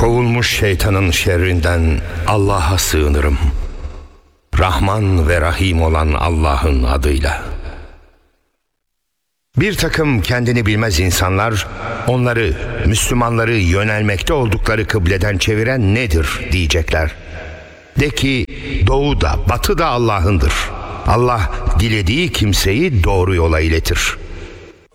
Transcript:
Kovulmuş şeytanın şerrinden Allah'a sığınırım. Rahman ve Rahim olan Allah'ın adıyla. Bir takım kendini bilmez insanlar, onları, Müslümanları yönelmekte oldukları kıbleden çeviren nedir diyecekler. De ki, doğu da batı da Allah'ındır. Allah dilediği kimseyi doğru yola iletir.